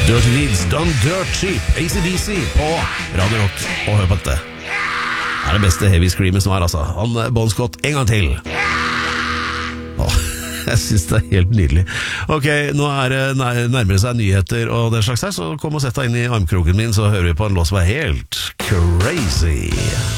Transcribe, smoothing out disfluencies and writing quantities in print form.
Dirty Deeds Done Dirt Cheap, AC/DC på Radio Rock. Og hør på dette. Det er det beste heavy screamet som er, altså. Bon Scott, en gang til. Jeg synes det er helt nydelig. Ok, nå er det nærmere seg nyheter og det slags her, så kom og sett deg inn i armkroken min, så hører vi på en låt som er helt crazy.